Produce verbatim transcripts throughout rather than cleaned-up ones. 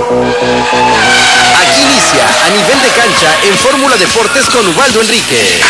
Aquí inicia A Nivel de Cancha en Fórmula Deportes con Ubaldo Enrique.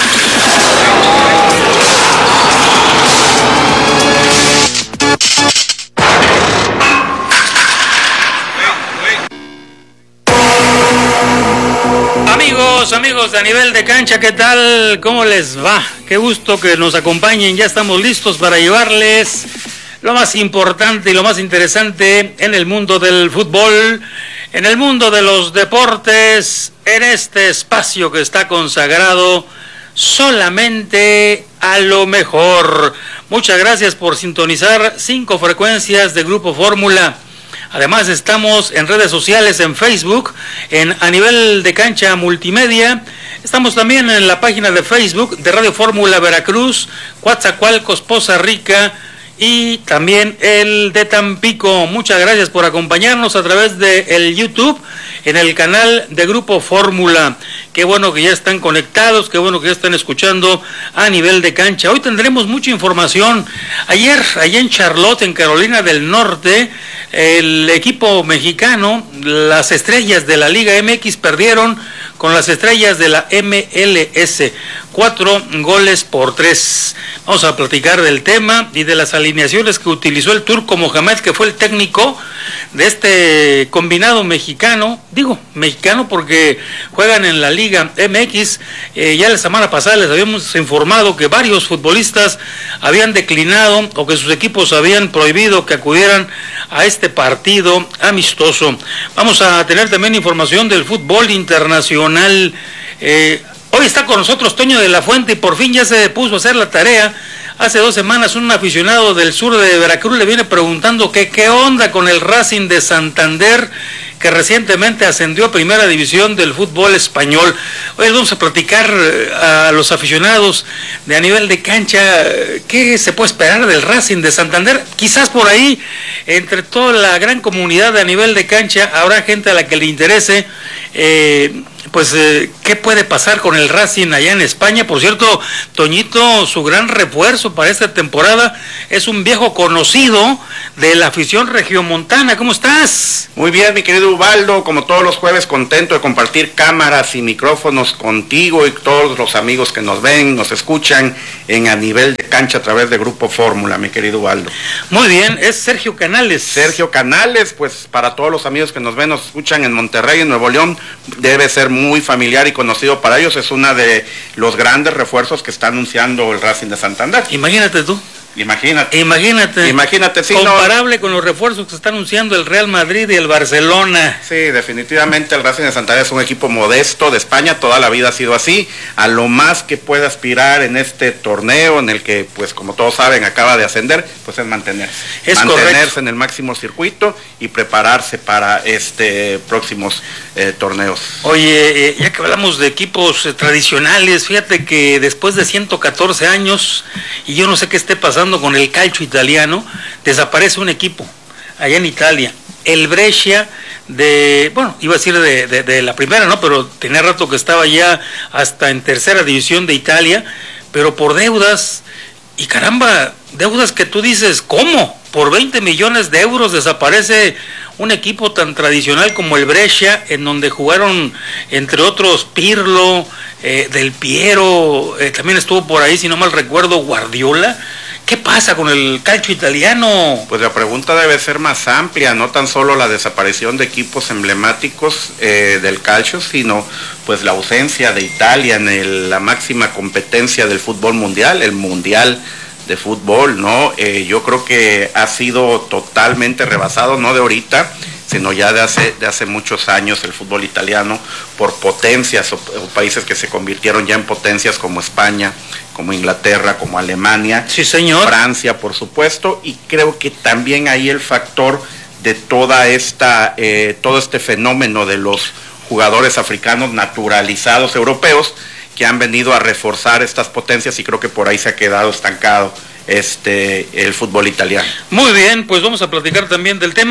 Amigos, amigos de A Nivel de Cancha, ¿qué tal? ¿Cómo les va? Qué gusto que nos acompañen. Ya estamos listos para llevarles lo más importante y lo más interesante en el mundo del fútbol, en el mundo de los deportes, en este espacio que está consagrado solamente a lo mejor. Muchas gracias por sintonizar cinco frecuencias de Grupo Fórmula. Además estamos en redes sociales, en Facebook, en A Nivel de Cancha Multimedia. Estamos también en la página de Facebook de Radio Fórmula Veracruz, Coatzacoalcos, Poza Rica y también el de Tampico. Muchas gracias por acompañarnos a través de el YouTube, en el canal de Grupo Fórmula. Qué bueno que ya están conectados, qué bueno que ya están escuchando A Nivel de Cancha. Hoy tendremos mucha información. Ayer, allá en Charlotte, en Carolina del Norte, el equipo mexicano, las Estrellas de la Liga M X, perdieron con las Estrellas de la M L S, cuatro goles por tres. Vamos a platicar del tema y de las alineaciones que utilizó el Turco Mohamed, que fue el técnico de este combinado mexicano. Digo mexicano porque juegan en la Liga M X. Eh, ya la semana pasada les habíamos informado que varios futbolistas habían declinado o que sus equipos habían prohibido que acudieran a este partido amistoso. Vamos a tener también información del fútbol internacional. Eh, hoy está con nosotros Toño de la Fuente y por fin ya se puso a hacer la tarea. Hace dos semanas un aficionado del sur de Veracruz le viene preguntando que qué onda con el Racing de Santander, que recientemente ascendió a primera división del fútbol español. Hoy vamos a platicar a los aficionados de A Nivel de Cancha qué se puede esperar del Racing de Santander. Quizás por ahí, entre toda la gran comunidad de A Nivel de Cancha, habrá gente a la que le interese eh, pues eh, qué puede pasar con el Racing allá en España. Por cierto, Toñito, su gran refuerzo para esta temporada es un viejo conocido de la afición regiomontana. ¿Cómo estás? Muy bien, mi querido Ubaldo, como todos los jueves, contento de compartir cámaras y micrófonos contigo y todos los amigos que nos ven, nos escuchan en A Nivel de Cancha a través de Grupo Fórmula, mi querido Ubaldo. Muy bien, es Sergio Canales. Sergio Canales, pues para todos los amigos que nos ven, nos escuchan en Monterrey, en Nuevo León, debe ser muy familiar y conocido para ellos. Es uno de los grandes refuerzos que está anunciando el Racing de Santander. Imagínate tú. Imagínate. Imagínate. Imagínate, sí, comparable no, con los refuerzos que está anunciando el Real Madrid y el Barcelona. Sí, definitivamente el Racing de Santander es un equipo modesto de España, toda la vida ha sido así. A lo más que puede aspirar en este torneo, en el que, pues como todos saben, acaba de ascender, pues es mantenerse. Es mantenerse correcto. En el máximo circuito y prepararse para este próximos eh, torneos. Oye, eh, ya que hablamos de equipos eh, tradicionales, fíjate que después de ciento catorce años, y yo no sé qué esté pasando con el calcio italiano, desaparece un equipo allá en Italia, el Brescia de, bueno, iba a decir de, de, de la primera, ¿no? Pero tenía rato que estaba ya hasta en tercera división de Italia, pero por deudas, y caramba, deudas que tú dices, ¿cómo? Por veinte millones de euros desaparece un equipo tan tradicional como el Brescia, en donde jugaron, entre otros, Pirlo, eh, Del Piero, eh, también estuvo por ahí, si no mal recuerdo, Guardiola. ¿Qué pasa con el calcio italiano? Pues la pregunta debe ser más amplia, no tan solo la desaparición de equipos emblemáticos eh, del calcio, sino pues la ausencia de Italia en el, la máxima competencia del fútbol mundial, el mundial de fútbol, ¿no? Eh, yo creo que ha sido totalmente rebasado, no de ahorita, sino ya de hace, de hace muchos años el fútbol italiano, por potencias o, o países que se convirtieron ya en potencias como España, como Inglaterra, como Alemania, sí, señor. Francia, por supuesto, y creo que también ahí el factor de toda esta, eh, todo este fenómeno de los jugadores africanos naturalizados europeos que han venido a reforzar estas potencias, y creo que por ahí se ha quedado estancado este el fútbol italiano. Muy bien, pues vamos a platicar también del tema.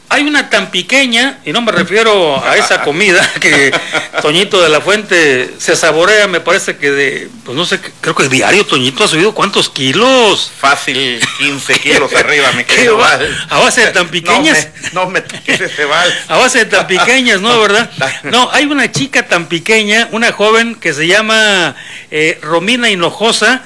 Hay una tan pequeña, y no me refiero a esa comida que Toñito de la Fuente se saborea, me parece que de, pues no sé, creo que es diario. Toñito ha subido ¿cuántos kilos? Fácil, quince kilos arriba, mi querido Val. A base de tan pequeñas. No me, no me toques ese Val. A base de tan pequeñas, ¿no? ¿Verdad? No, hay una chica tan pequeña, una joven que se llama eh, Romina Hinojosa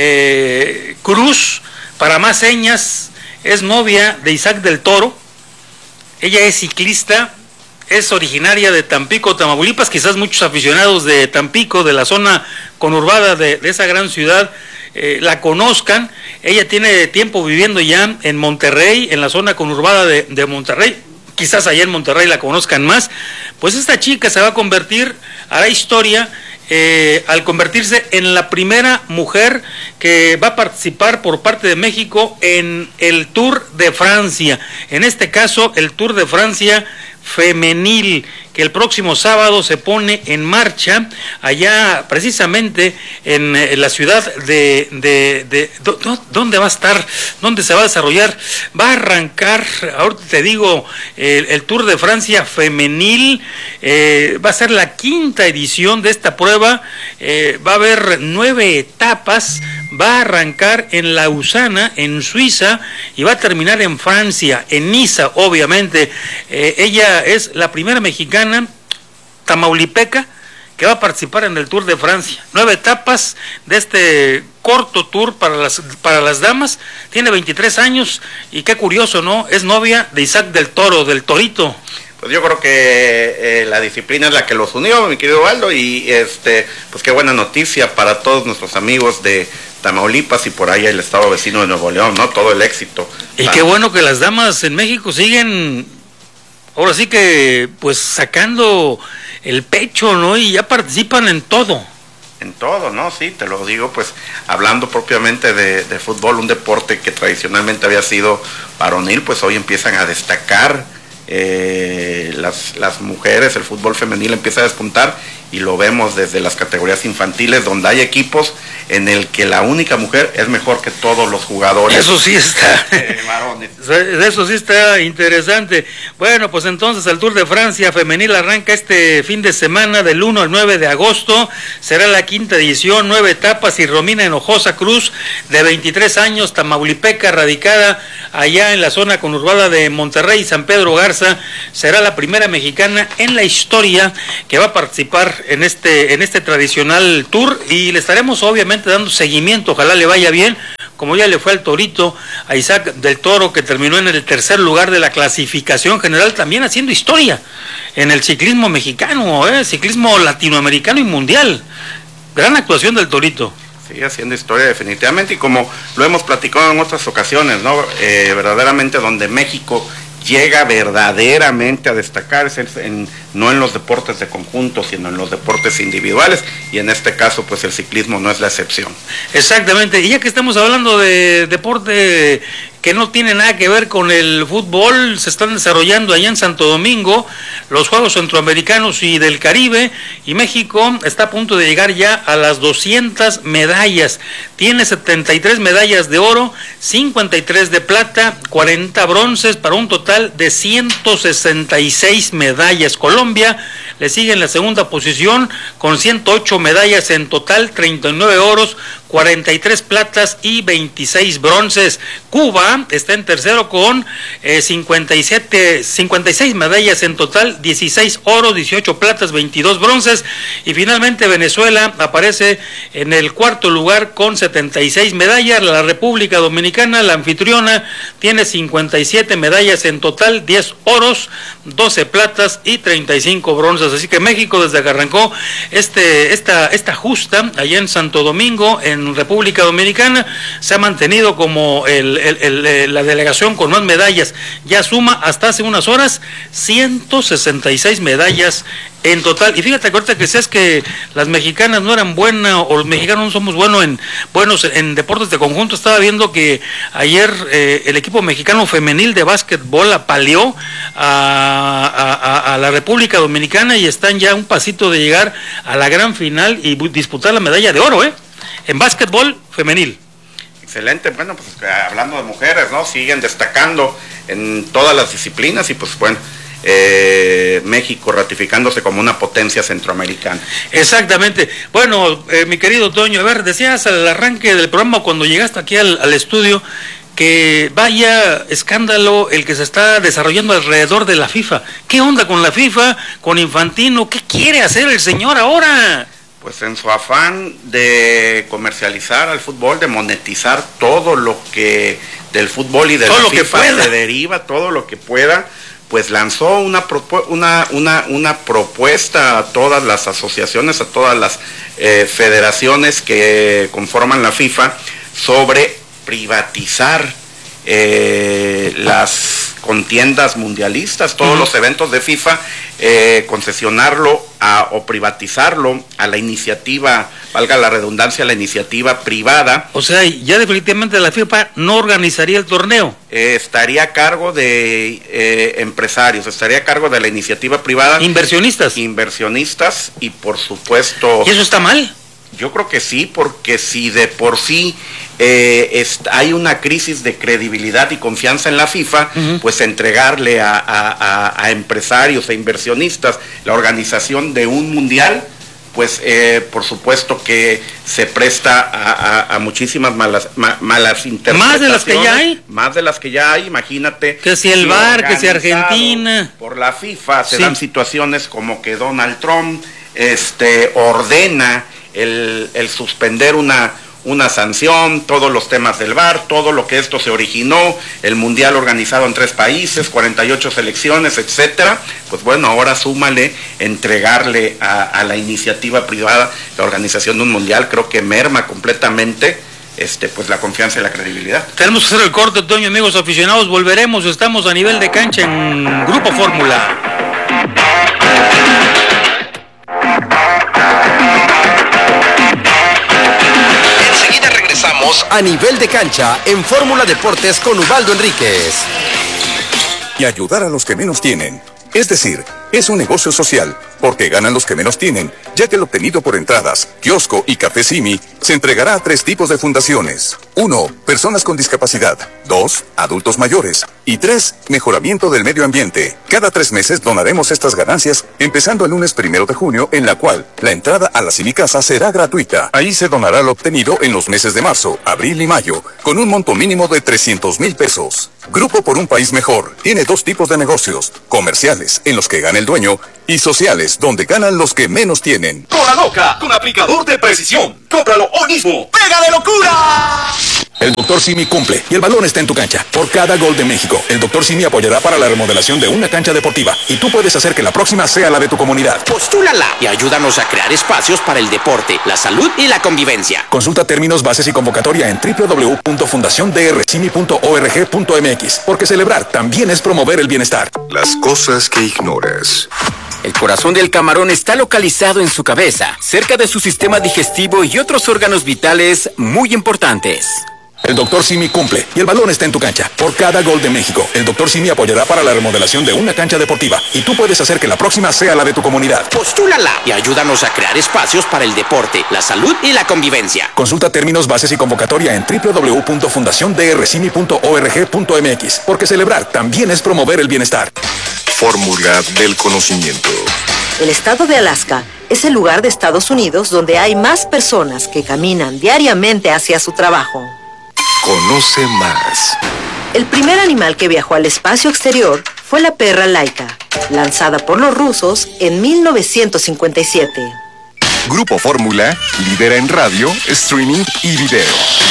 eh, Cruz, para más señas, es novia de Isaac del Toro. Ella es ciclista, es originaria de Tampico, Tamaulipas. Quizás muchos aficionados de Tampico, de la zona conurbada de, de esa gran ciudad, eh, la conozcan. Ella tiene tiempo viviendo ya en Monterrey, en la zona conurbada de, de Monterrey. Quizás allá en Monterrey la conozcan más. Pues esta chica se va a convertir, hará historia, Eh, al convertirse en la primera mujer que va a participar por parte de México en el Tour de Francia, en este caso el Tour de Francia femenil, que el próximo sábado se pone en marcha allá precisamente en, en la ciudad de, de, de, de ¿dónde va a estar? ¿Dónde se va a desarrollar? Va a arrancar, ahorita te digo, el, el Tour de Francia femenil, eh, va a ser la quinta edición de esta prueba, eh, va a haber nueve etapas, va a arrancar en Lausana, en Suiza, y va a terminar en Francia, en Niza, obviamente. Eh, ella es la primera mexicana tamaulipeca que va a participar en el Tour de Francia. Nueve etapas de este corto tour para las, para las damas. Tiene veintitrés años y qué curioso, ¿no? Es novia de Isaac del Toro, del Torito. Pues yo creo que eh, la disciplina es la que los unió, mi querido Waldo, y este, pues qué buena noticia para todos nuestros amigos de Tamaulipas y por ahí el estado vecino de Nuevo León, ¿no? Todo el éxito. Y ah. qué bueno que las damas en México siguen, ahora sí que, pues sacando el pecho, ¿no? Y ya participan en todo. En todo, ¿no? Sí, te lo digo, pues hablando propiamente de, de fútbol, un deporte que tradicionalmente había sido varonil, pues hoy empiezan a destacar. Eh, las, las mujeres, el fútbol femenil empieza a despuntar y lo vemos desde las categorías infantiles, donde hay equipos en el que la única mujer es mejor que todos los jugadores. Eso sí está, eh, varones. Eso sí está interesante. Bueno, pues entonces el Tour de Francia femenil arranca este fin de semana del uno al nueve de agosto, será la quinta edición, nueve etapas, y Romina Hinojosa Cruz, de veintitrés años, tamaulipeca, radicada allá en la zona conurbada de Monterrey, San Pedro Garza, será la primera mexicana en la historia que va a participar en este, en este tradicional tour, y le estaremos obviamente dando seguimiento, ojalá le vaya bien, como ya le fue al Torito, a Isaac del Toro, que terminó en el tercer lugar de la clasificación general, también haciendo historia en el ciclismo mexicano, ¿eh? Ciclismo latinoamericano y mundial. Gran actuación del Torito. Sí, haciendo historia definitivamente, y como lo hemos platicado en otras ocasiones, ¿no? Eh, verdaderamente donde México llega verdaderamente a destacar es en, no en los deportes de conjunto, sino en los deportes individuales, y en este caso pues el ciclismo no es la excepción. Exactamente, y ya que estamos hablando de deporte que no tiene nada que ver con el fútbol, se están desarrollando allá en Santo Domingo los Juegos Centroamericanos y del Caribe, y México está a punto de llegar ya a las doscientas medallas. Tiene setenta y tres medallas de oro, cincuenta y tres de plata, cuarenta bronces, para un total de ciento sesenta y seis medallas. Colombia le sigue en la segunda posición con ciento ocho medallas en total, treinta y nueve oros, cuarenta y tres platas y veintiséis bronces. Cuba está en tercero con eh, cincuenta y siete, cincuenta y seis medallas en total, dieciséis oros, dieciocho platas, veintidós bronces. Y finalmente Venezuela aparece en el cuarto lugar con setenta y seis medallas. La República Dominicana, la anfitriona, tiene cincuenta y siete medallas en total, diez oros, doce platas y treinta y cinco bronces. Así que México, desde que arrancó este, esta, esta justa allá en Santo Domingo, en República Dominicana, se ha mantenido como el, el, el, la delegación con más medallas. Ya suma hasta hace unas horas ciento sesenta y seis medallas en total. Y fíjate que ahorita que decías que las mexicanas no eran buenas, o los mexicanos no somos buenos en buenos en deportes de conjunto. Estaba viendo que ayer eh, el equipo mexicano femenil de básquetbol apaleó a, a, a la República Dominicana y están ya a un pasito de llegar a la gran final y disputar la medalla de oro, ¿eh? En básquetbol femenil. Excelente, bueno, pues hablando de mujeres, ¿no? Siguen destacando en todas las disciplinas y pues bueno, eh, México ratificándose como una potencia centroamericana. Exactamente. Bueno, eh, mi querido Toño, a ver, decías al arranque del programa cuando llegaste aquí al, al estudio que vaya escándalo el que se está desarrollando alrededor de la FIFA. ¿Qué onda con la FIFA, con Infantino? ¿Qué quiere hacer el señor ahora? Pues en su afán de comercializar al fútbol, de monetizar todo lo que del fútbol y de todo la lo FIFA que pueda. se deriva, todo lo que pueda, pues lanzó una, propu una, una, una propuesta a todas las asociaciones, a todas las eh, federaciones que conforman la FIFA sobre privatizar eh, las contiendas mundialistas, todos uh-huh. los eventos de FIFA, eh, concesionarlo a, o privatizarlo a la iniciativa, valga la redundancia, a la iniciativa privada. O sea, ya definitivamente la FIFA no organizaría el torneo. Eh, estaría a cargo de eh, empresarios, estaría a cargo de la iniciativa privada. Inversionistas. Inversionistas y por supuesto... ¿Y eso está mal? Yo creo que sí, porque si de por sí eh, es, hay una crisis de credibilidad y confianza en la FIFA, uh-huh. pues entregarle a, a, a empresarios e inversionistas la organización de un mundial, pues eh, por supuesto que se presta a, a, a muchísimas malas, ma, malas interpretaciones. ¿Más de las que ya hay? Más de las que ya hay, imagínate. Que si el V A R, que si Argentina. Por la FIFA se sí. dan situaciones como que Donald Trump este, ordena El, el suspender una, una sanción, todos los temas del V A R, todo lo que esto se originó, el mundial organizado en tres países, cuarenta y ocho selecciones, etcétera, pues bueno, ahora súmale entregarle a, a la iniciativa privada la organización de un mundial, creo que merma completamente este, pues la confianza y la credibilidad. Tenemos que hacer el corte, Toño, amigos aficionados, volveremos, estamos a nivel de cancha en Grupo Fórmula. A nivel de cancha en Fórmula Deportes con Ubaldo Enríquez. Y ayudar a los que menos tienen. Es decir, es un negocio social, porque ganan los que menos tienen, ya que el obtenido por entradas, kiosco y café Simi se entregará a tres tipos de fundaciones. Uno, personas con discapacidad. Dos, adultos mayores. Y tres, mejoramiento del medio ambiente. Cada tres meses donaremos estas ganancias, empezando el lunes primero de junio, en la cual la entrada a la Simi Casa será gratuita. Ahí se donará lo obtenido en los meses de marzo, abril y mayo, con un monto mínimo de trescientos mil pesos. Grupo por un país mejor tiene dos tipos de negocios: comerciales, en los que gana el dueño, y sociales, donde ganan los que menos tienen. Cola Loca, con aplicador de precisión. Cómpralo hoy mismo. ¡Pega de locura! El doctor Simi cumple y el balón está en tu cancha. Por cada gol de México, el doctor Simi apoyará para la remodelación de una cancha deportiva y tú puedes hacer que la próxima sea la de tu comunidad. Postúlala y ayúdanos a crear espacios para el deporte, la salud y la convivencia. Consulta términos, bases y convocatoria en doble u doble u doble u punto fundación d r simi punto org punto m x, porque celebrar también es promover el bienestar. Las cosas que ignoras. El corazón del camarón está localizado en su cabeza, cerca de su sistema digestivo y otros órganos vitales muy importantes. El doctor Simi cumple y el balón está en tu cancha. Por cada gol de México, el doctor Simi apoyará para la remodelación de una cancha deportiva y tú puedes hacer que la próxima sea la de tu comunidad. Postúlala y ayúdanos a crear espacios para el deporte, la salud y la convivencia. Consulta términos, bases y convocatoria en doble u doble u doble u punto fundación d r simi punto org punto m x, porque celebrar también es promover el bienestar. Fórmula del conocimiento. El estado de Alaska es el lugar de Estados Unidos donde hay más personas que caminan diariamente hacia su trabajo. Conoce más. El primer animal que viajó al espacio exterior fue la perra Laika, lanzada por los rusos en mil novecientos cincuenta y siete. Grupo Fórmula lidera en radio, streaming y video.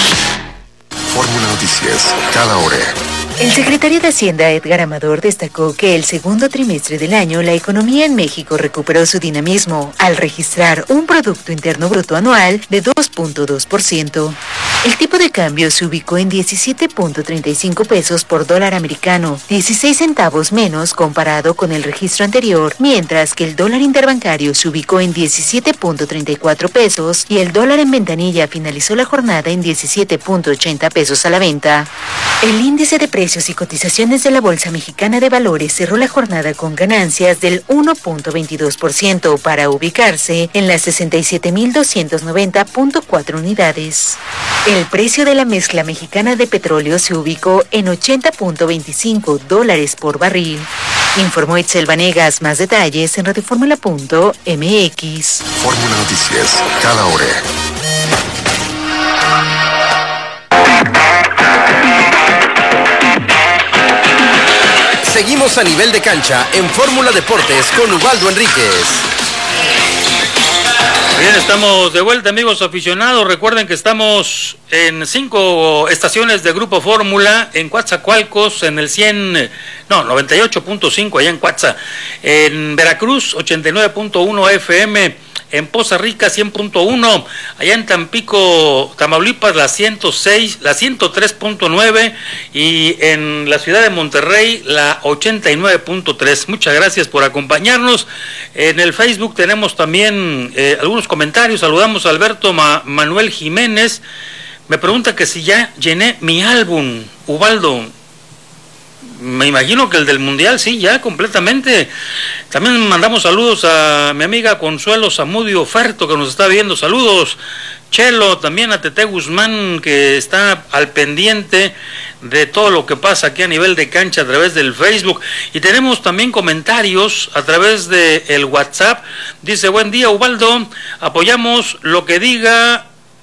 Fórmula Noticias, cada hora. El secretario de Hacienda, Edgar Amador, destacó que el segundo trimestre del año la economía en México recuperó su dinamismo al registrar un Producto Interno Bruto anual de dos punto dos por ciento. El tipo de cambio se ubicó en diecisiete punto treinta y cinco pesos por dólar americano, dieciséis centavos menos comparado con el registro anterior, mientras que el dólar interbancario se ubicó en diecisiete punto treinta y cuatro pesos y el dólar en ventanilla finalizó la jornada en diecisiete punto ochenta pesos a la venta. El índice de precios y cotizaciones de la Bolsa Mexicana de Valores cerró la jornada con ganancias del uno punto veintidós por ciento para ubicarse en las sesenta y siete mil doscientos noventa punto cuatro unidades. El precio de la mezcla mexicana de petróleo se ubicó en ochenta punto veinticinco dólares por barril. Informó Itzel Vanegas. Más detalles en radioformula punto m x. Fórmula Noticias, cada hora. Seguimos a nivel de cancha en Fórmula Deportes con Ubaldo Enríquez. Bien, estamos de vuelta, amigos aficionados. Recuerden que estamos en cinco estaciones de Grupo Fórmula, en Coatzacoalcos, en el cien, no, noventa y ocho punto cinco allá en Coatza, en Veracruz, ochenta y nueve punto uno F M, en Poza Rica cien punto uno, allá en Tampico, Tamaulipas la ciento seis, la ciento tres punto nueve y en la ciudad de Monterrey la ochenta y nueve punto tres. Muchas gracias por acompañarnos. En el Facebook tenemos también eh, algunos comentarios. Saludamos a Alberto Ma- Manuel Jiménez. Me pregunta que si ya llené mi álbum, Ubaldo. Me imagino que el del Mundial, sí, ya completamente. También mandamos saludos a mi amiga Consuelo Zamudio Ferto, que nos está viendo. Saludos, Chelo, también a Tete Guzmán, que está al pendiente de todo lo que pasa aquí a nivel de cancha a través del Facebook. Y tenemos también comentarios a través del WhatsApp. Dice, buen día, Ubaldo, apoyamos lo que diga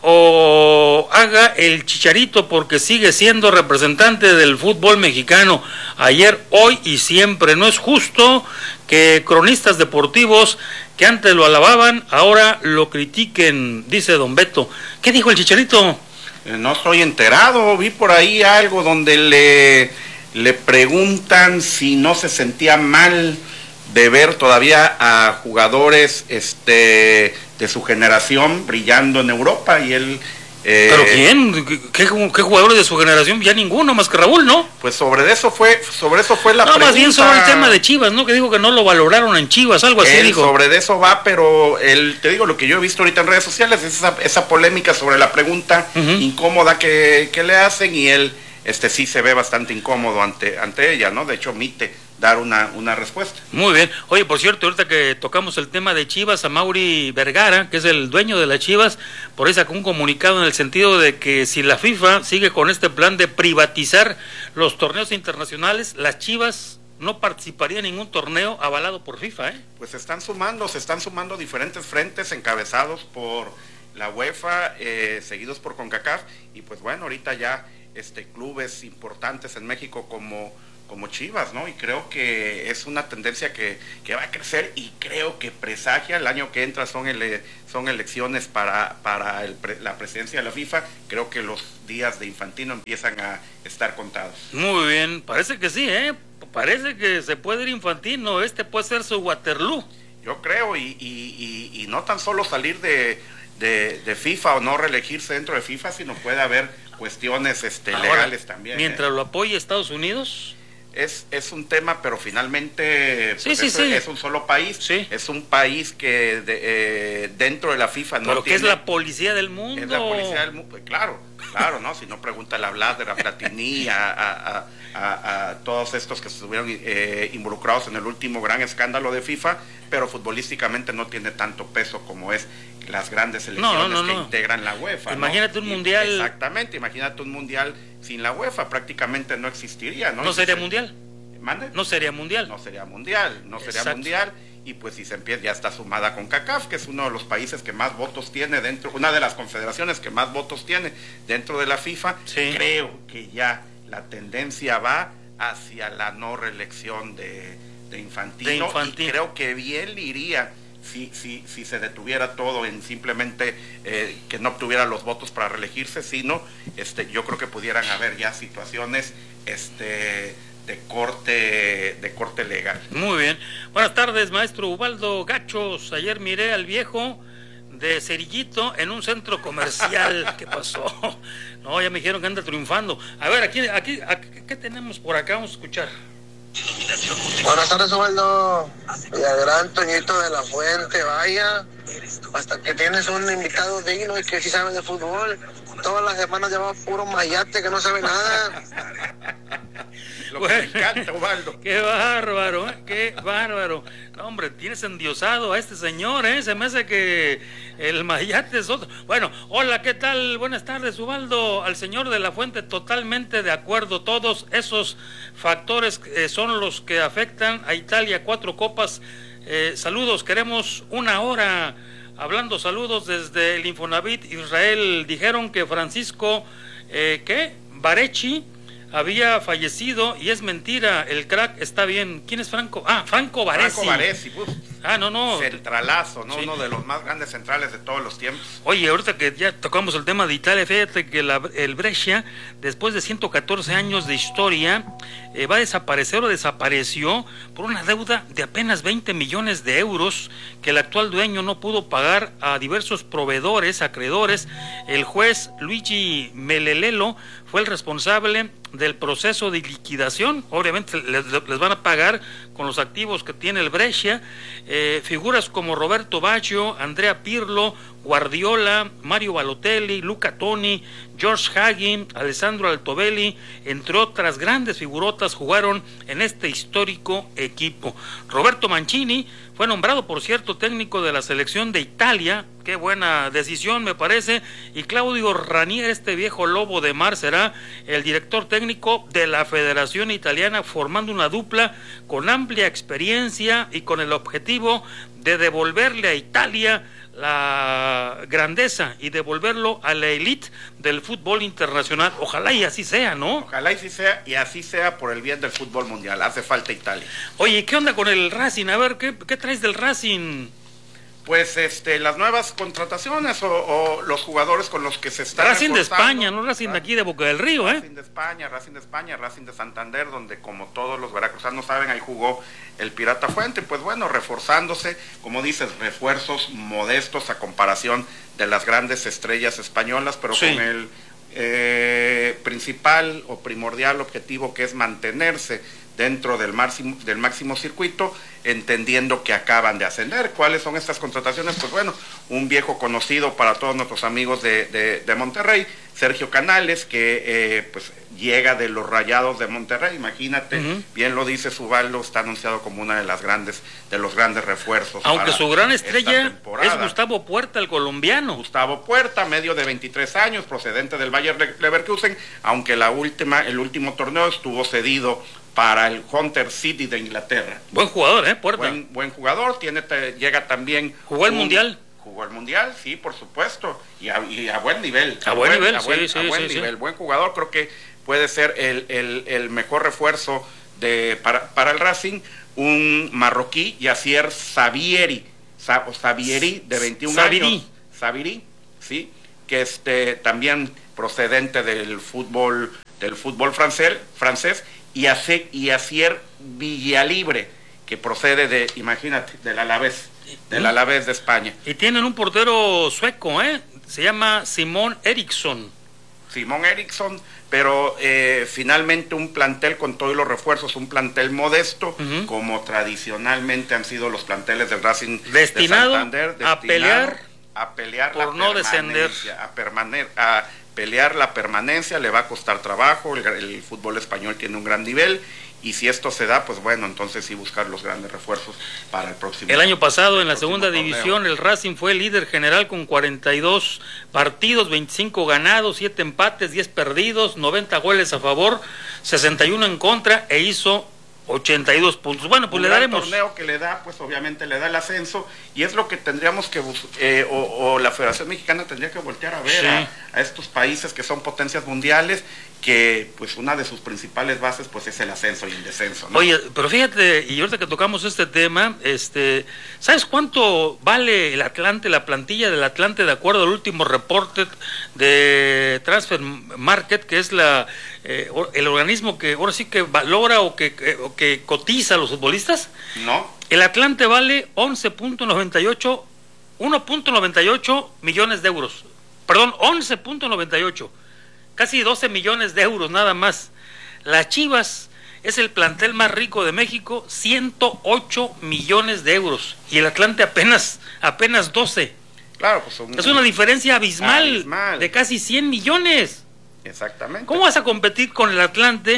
o haga el Chicharito porque sigue siendo representante del fútbol mexicano ayer, hoy y siempre. No es justo que cronistas deportivos que antes lo alababan ahora lo critiquen, dice don Beto. ¿Qué dijo el Chicharito? Eh, no estoy enterado, vi por ahí algo donde le, le preguntan si no se sentía mal de ver todavía a jugadores este de su generación brillando en Europa y él... Eh, ¿Pero quién? ¿Qué, qué, qué jugadores de su generación? Ya ninguno, más que Raúl, ¿no? Pues sobre eso fue sobre eso fue la no, pregunta. Más bien sobre el tema de Chivas, ¿no? Que dijo que no lo valoraron en Chivas, algo así él dijo. Sobre eso va, pero el, te digo, lo que yo he visto ahorita en redes sociales es esa, esa polémica sobre la pregunta uh-huh. incómoda que, que le hacen y él este sí se ve bastante incómodo ante, ante ella, ¿no? De hecho omite dar una, una respuesta. Muy bien. Oye, por cierto, ahorita que tocamos el tema de Chivas, a Mauri Vergara, que es el dueño de las Chivas, por ahí sacó un comunicado en el sentido de que si la FIFA sigue con este plan de privatizar los torneos internacionales, las Chivas no participarían en ningún torneo avalado por FIFA, ¿eh? Pues se están sumando, se están sumando diferentes frentes encabezados por la UEFA, eh, seguidos por CONCACAF, y pues bueno, ahorita ya este clubes importantes en México como como Chivas, ¿no? Y creo que es una tendencia que, que va a crecer y creo que presagia el año que entra son ele, son elecciones para, para el pre, la presidencia de la FIFA. Creo que los días de Infantino empiezan a estar contados. Muy bien, parece que sí, ¿eh? Parece que se puede ir Infantino, este puede ser su Waterloo. Yo creo, y, y, y, y no tan solo salir de, de, de FIFA o no reelegirse dentro de FIFA, sino puede haber cuestiones este, Ahora, legales también. Mientras ¿eh? lo apoye Estados Unidos... Es, es un tema, pero finalmente pues sí, sí, es, sí. es un solo país, sí. es un país que de, eh, dentro de la FIFA no pero tiene... que es la policía del mundo. Es la policía del mundo, claro, claro, ¿no? Si no, pregúntale a Blatter, a Platini, a, a, a, a, a todos estos que estuvieron eh, involucrados en el último gran escándalo de FIFA, pero futbolísticamente no tiene tanto peso como es las grandes selecciones no, no, no, que no. integran la UEFA. Imagínate ¿no? un y, mundial... Exactamente, imagínate un mundial sin la UEFA, prácticamente no existiría, ¿no? No sería se, mundial. ¿Mande? No sería mundial. No sería mundial, no sería Exacto. mundial, y pues si se empieza, ya está sumada con CONCACAF, que es uno de los países que más votos tiene dentro, una de las confederaciones que más votos tiene dentro de la FIFA. Sí. Creo que ya la tendencia va hacia la no reelección de, de Infantino, de Infantino, y creo que bien le iría si, si, si se detuviera todo en simplemente eh, que no obtuviera los votos para reelegirse, sino este, yo creo que pudieran haber ya situaciones este de corte de corte legal. Muy bien. Buenas tardes, maestro Ubaldo Gachos. Ayer miré al viejo de Cerillito en un centro comercial. ¿Qué pasó? No, ya me dijeron que anda triunfando. A ver, aquí, aquí, aquí ¿qué tenemos por acá? Vamos a escuchar. Buenas tardes, Ubaldo. Gran Toñito de la Fuente, vaya. Hasta que tienes un invitado digno y que sí sabe de fútbol. Todas las semanas lleva puro mayate que no sabe nada. lo que me encanta, Ubaldo. Qué bárbaro, ¿eh? Qué bárbaro. No, hombre, tienes endiosado a este señor, ¿eh? Se me hace que el Mayate es otro. Bueno, hola, ¿qué tal? Buenas tardes, Ubaldo. Al señor de la Fuente, totalmente de acuerdo. Todos esos factores eh, son los que afectan a Italia. Cuatro copas. Eh, saludos, queremos una hora. Hablando saludos desde el Infonavit Israel. Dijeron que Francisco, eh, ¿qué? Barecci había fallecido y es mentira, el crack está bien. ¿Quién es Franco? Ah, Franco Baresi. Franco Baresi, uf. Ah, no, no. Centralazo, ¿no? Sí. Uno de los más grandes centrales de todos los tiempos. Oye, ahorita que ya tocamos el tema de Italia, fíjate que la, el Brescia, después de ciento catorce años de historia, eh, va a desaparecer o desapareció por una deuda de apenas veinte millones de euros que el actual dueño no pudo pagar a diversos proveedores, acreedores. El juez Luigi Melelelo fue el responsable del proceso de liquidación. Obviamente les, les van a pagar con los activos que tiene el Brescia. Eh, figuras como Roberto Baggio, Andrea Pirlo, Guardiola, Mario Balotelli, Luca Toni, George Hagi, Alessandro Altobelli, entre otras grandes figurotas, jugaron en este histórico equipo. Roberto Mancini fue nombrado, por cierto, técnico de la selección de Italia. Qué buena decisión, me parece. Y Claudio Ranieri, este viejo lobo de mar, será el director técnico de la Federación Italiana, formando una dupla con amplia experiencia y con el objetivo de devolverle a Italia la grandeza y devolverlo a la élite del fútbol internacional. Ojalá y así sea, ¿no? Ojalá y así sea, y así sea por el bien del fútbol mundial. Hace falta Italia. Oye, ¿qué onda con el Racing? A ver, ¿qué, qué traes del Racing? Pues este, las nuevas contrataciones o, o los jugadores con los que se está Racing de reforzando. España, no Racing de aquí de Boca del Río, ¿eh? Racing de España, Racing de España, Racing de Santander, donde como todos los veracruzanos saben, ahí jugó el Pirata Fuente. Pues bueno, reforzándose, como dices, refuerzos modestos a comparación de las grandes estrellas españolas, pero sí, con el eh, principal o primordial objetivo que es mantenerse dentro del máximo, del máximo circuito, entendiendo que acaban de ascender. ¿Cuáles son estas contrataciones? Pues bueno, un viejo conocido para todos nuestros amigos de, de, de Monterrey, Sergio Canales, que eh, pues llega de los Rayados de Monterrey. Imagínate, uh-huh. Bien lo dice Ubaldo, está anunciado como una de las grandes, de los grandes refuerzos. Aunque su gran estrella es Gustavo Puerta, el colombiano. Gustavo Puerta, medio de veintitrés años, procedente del Bayer Leverkusen, aunque la última, el último torneo estuvo cedido para el Hunter City de Inglaterra. Buen jugador, ¿eh? Puerta. Buen, buen jugador, tiene, te, llega también... ¿Jugó el un, Mundial? Jugó el Mundial, sí, por supuesto, y a, y a buen nivel. A, a buen, buen nivel, a sí, buen, sí, a buen sí, nivel, sí. Buen jugador, creo que puede ser el, el, el mejor refuerzo de para, para el Racing, un marroquí, Yassier Sabieri, o Sabieri, de veintiún Sabiri. años. Sabiri, sí, que este, también procedente del fútbol, del fútbol francés, francés, y Yassier Villalibre, que procede de, imagínate, del Alavés, del Alavés de España. Y tienen un portero sueco, ¿eh? Se llama Simón Eriksson. Simón Eriksson, pero eh, finalmente un plantel con todos los refuerzos, un plantel modesto, uh-huh. como tradicionalmente han sido los planteles del Racing destinado de Santander, destinado a pelear, a pelear por la no descender, a permanecer, a pelear la permanencia. Le va a costar trabajo, el, el fútbol español tiene un gran nivel, y si esto se da, pues bueno, entonces sí buscar los grandes refuerzos para el próximo. El año pasado en la segunda torneo. división el Racing fue el líder general con cuarenta y dos partidos, veinticinco ganados, siete empates, diez perdidos, noventa goles a favor, sesenta y uno en contra, e hizo ochenta y dos puntos. Bueno, pues un le daremos. Un torneo que le da, pues obviamente le da el ascenso, y es lo que tendríamos que, eh, o, o la Federación Mexicana tendría que voltear a ver, sí. a, a estos países que son potencias mundiales, que pues una de sus principales bases pues es el ascenso y el descenso, ¿no? Oye, pero fíjate, y ahorita que tocamos este tema, este, ¿sabes cuánto vale el Atlante, la plantilla del Atlante, de acuerdo al último reporte de Transfer Market, que es la eh, el organismo que ahora sí que valora o que, que, o que cotiza a los futbolistas? No. El Atlante vale once punto noventa y ocho, uno punto noventa y ocho millones de euros. Perdón, once punto noventa y ocho. Casi doce millones de euros nada más. Las Chivas es el plantel más rico de México, ciento ocho millones de euros. Y el Atlante apenas, apenas doce. Claro, pues son, es una diferencia abismal, abismal de casi cien millones. Exactamente. ¿Cómo vas a competir con el Atlante,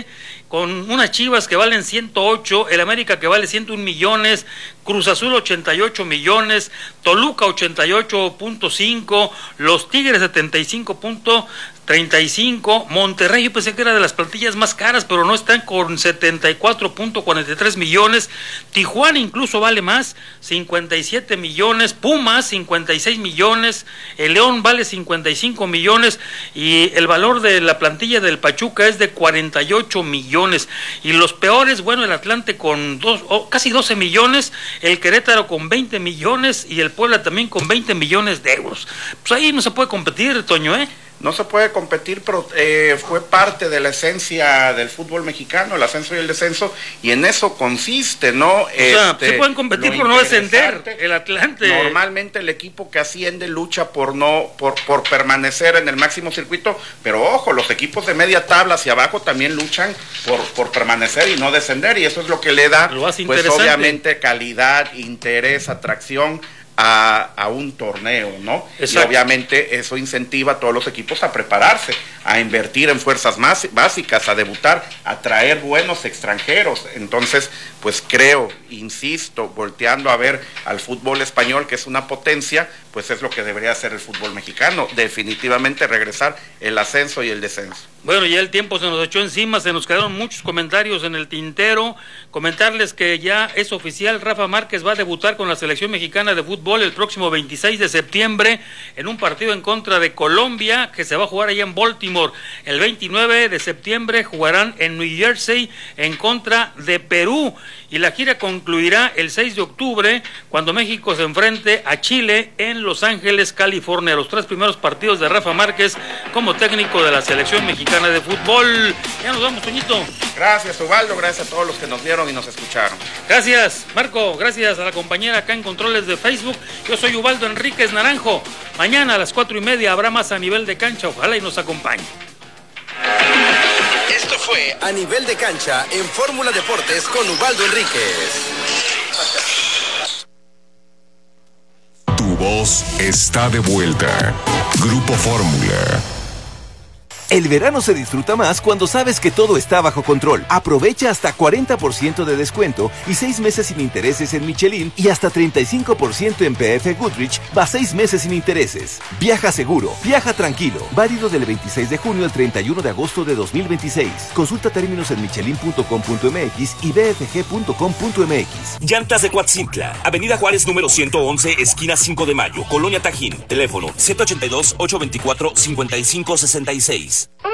con unas Chivas que valen ciento ocho, el América que vale ciento uno millones, Cruz Azul ochenta y ocho millones, Toluca ochenta y ocho punto cinco, los Tigres setenta y cinco punto treinta y cinco, Monterrey, yo pensé que era de las plantillas más caras, pero no, están con setenta y cuatro punto cuarenta y tres millones, Tijuana incluso vale más, cincuenta y siete millones, Pumas cincuenta y seis millones, el León vale cincuenta y cinco millones y el valor de la plantilla del Pachuca es de cuarenta y ocho millones, y los peores, bueno, el Atlante con dos, oh, casi doce millones, el Querétaro con veinte millones y el Puebla también con veinte millones de euros. Pues ahí no se puede competir, Toño, ¿eh? No se puede competir, pero eh, fue parte de la esencia del fútbol mexicano, el ascenso y el descenso, y en eso consiste, ¿no? O sea, este, se pueden competir por no descender, el Atlante. Normalmente el equipo que asciende lucha por no, por, por permanecer en el máximo circuito, pero ojo, los equipos de media tabla hacia abajo también luchan por, por permanecer y no descender, y eso es lo que le da, pues obviamente, calidad, interés, atracción A, a un torneo, ¿no? Exacto. Y obviamente eso incentiva a todos los equipos a prepararse, a invertir en fuerzas más básicas, a debutar, a traer buenos extranjeros. Entonces, pues creo, insisto, volteando a ver al fútbol español, que es una potencia, pues es lo que debería hacer el fútbol mexicano, definitivamente regresar el ascenso y el descenso. Bueno, ya el tiempo se nos echó encima, se nos quedaron muchos comentarios en el tintero. Comentarles que ya es oficial, Rafa Márquez va a debutar con la selección mexicana de fútbol el próximo veintiséis de septiembre en un partido en contra de Colombia que se va a jugar allá en Baltimore. El veintinueve de septiembre jugarán en New Jersey en contra de Perú y la gira concluirá el seis de octubre cuando México se enfrente a Chile en Los Ángeles, California. Los tres primeros partidos de Rafa Márquez como técnico de la selección mexicana de fútbol. Ya nos vamos, Toñito. Gracias, Ubaldo, gracias a todos los que nos vieron y nos escucharon. Gracias, Marco, gracias a la compañera acá en controles de Facebook. Yo soy Ubaldo Enríquez Naranjo. Mañana a las cuatro y media habrá más A Nivel de Cancha, ojalá y nos acompañe. Esto fue A Nivel de Cancha en Fórmula Deportes con Ubaldo Enríquez. Tu voz está de vuelta. Grupo Fórmula. El verano se disfruta más cuando sabes que todo está bajo control. Aprovecha hasta cuarenta por ciento de descuento y seis meses sin intereses en Michelin y hasta treinta y cinco por ciento en P F Goodrich, va seis meses sin intereses. Viaja seguro, viaja tranquilo. Válido del veintiséis de junio al treinta y uno de agosto de dos mil veintiséis. Consulta términos en michelin punto com punto m x y b f g punto com punto m x. Llantas de Coatzintla, Avenida Juárez número ciento once, esquina cinco de mayo, Colonia Tajín. Teléfono siete ocho dos, ocho dos cuatro, cinco cinco seis seis.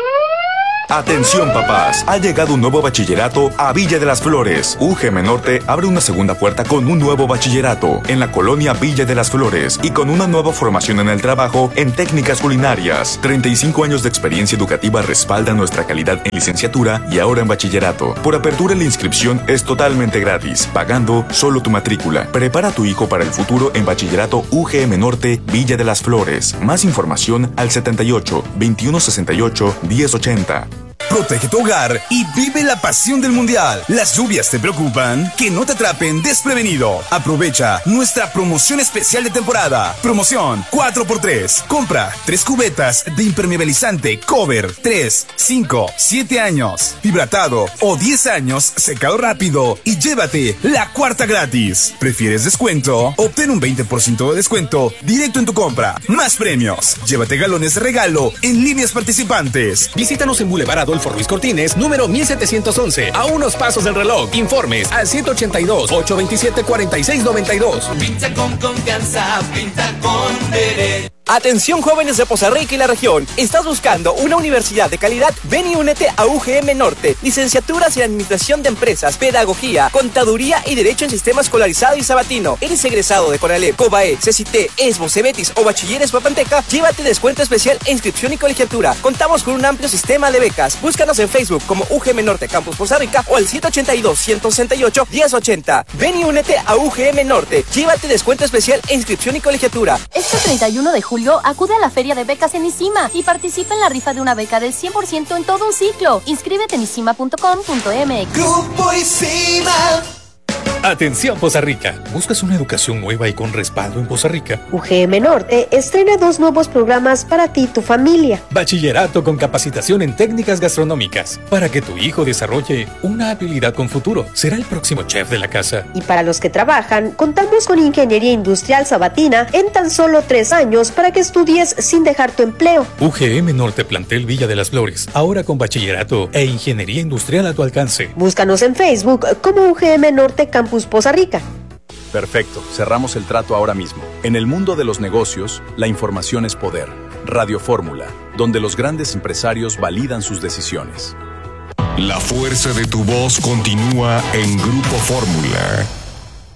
Atención papás, ha llegado un nuevo bachillerato a Villa de las Flores. U G M Norte abre una segunda puerta con un nuevo bachillerato en la colonia Villa de las Flores y con una nueva formación en el trabajo en técnicas culinarias. treinta y cinco años de experiencia educativa respaldan nuestra calidad en licenciatura y ahora en bachillerato. Por apertura la inscripción es totalmente gratis, pagando solo tu matrícula. Prepara a tu hijo para el futuro en bachillerato U G M Norte Villa de las Flores. Más información al setenta y ocho, veintiuno sesenta y ocho, diez ochenta. Protege tu hogar y vive la pasión del mundial. ¿Las lluvias te preocupan? Que no te atrapen desprevenido. Aprovecha nuestra promoción especial de temporada. Promoción cuatro por tres. Compra tres cubetas de impermeabilizante Cover tres, cinco, siete años, hidratado o diez años, secado rápido y llévate la cuarta gratis. ¿Prefieres descuento? Obtén un veinte por ciento de descuento directo en tu compra. Más premios. Llévate galones de regalo en líneas participantes. Visítanos en Boulevard Adolfo Ruiz Cortines, número mil setecientos once, a unos pasos del reloj. Informes al ciento ochenta y dos, ochocientos veintisiete, cuarenta y seis noventa y dos. Pinta con confianza, pinta con derecho. Atención jóvenes de Poza Rica y la región. ¿Estás buscando una universidad de calidad? Ven y únete a U G M Norte. Licenciaturas en Administración de Empresas, Pedagogía, Contaduría y Derecho en Sistema Escolarizado y Sabatino. ¿Eres egresado de CONALEP, COBAE, CECITE, ESBO, CEBETIS o Bachilleres Papanteca? Llévate descuento especial e inscripción y colegiatura. Contamos con un amplio sistema de becas. Búscanos en Facebook como U G M Norte Campus Poza Rica o al ciento ochenta y dos, ciento sesenta y ocho, diez ochenta. Ven y únete a U G M Norte. Llévate descuento especial e inscripción y colegiatura. Este treinta y uno de julio acude a la feria de becas en ISIMA y participa en la rifa de una beca del cien por ciento en todo un ciclo. Inscríbete en isima punto com punto m x. Grupo ISIMA. Atención Poza Rica, ¿buscas una educación nueva y con respaldo en Poza Rica? U G M Norte estrena dos nuevos programas para ti y tu familia. Bachillerato con capacitación en técnicas gastronómicas, para que tu hijo desarrolle una habilidad con futuro. Será el próximo chef de la casa. Y para los que trabajan, contamos con Ingeniería Industrial Sabatina en tan solo tres años para que estudies sin dejar tu empleo. U G M Norte Plantel Villa de las Flores, ahora con bachillerato e ingeniería industrial a tu alcance. Búscanos en Facebook como U G M Norte Campus Poza Rica. Perfecto, cerramos el trato ahora mismo. En el mundo de los negocios, la información es poder. Radio Fórmula, donde los grandes empresarios validan sus decisiones. La fuerza de tu voz continúa en Grupo Fórmula.